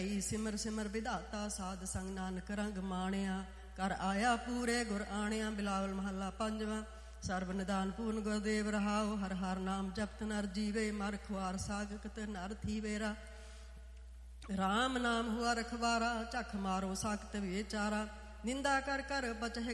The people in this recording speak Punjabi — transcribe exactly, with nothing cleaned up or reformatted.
ਸਿਮਰ ਸਿਮਰ ਵਿਧਾਤਾ ਸਾਧ ਸੰਗ ਨਾਨਕ ਰੰਗ ਮਾਣਿਆ। ਕਰ ਆਇਆ ਪੂਰੇ ਗੁਰ ਆਣਿਆ। ਬਿਲਾਵਲ ਮਹੱਲਾ ਪੰਜਵਾਂ। ਸਰਬ ਨਿਦਾਨ ਪੂਰਨ ਗੁਰਦੇਵ ਰਹਾਉ। ਹਰ ਹਰ ਨਾਮ ਜਪਤ ਨਰ ਜੀਵੇ। ਮਰ ਖੁਆਰ ਸਾਗਤ ਨਰ ਥੀਵੇਰਾ। ਰਾਮ ਨਾਮ ਹੁਆ ਰਖਵਾਰਾ। ਝਖ ਮਾਰੋ ਸਾਖਤ ਵਿਚਾਰਾ। ਨਿੰਦਾ ਕਰ ਕਰ ਬਚਹਿ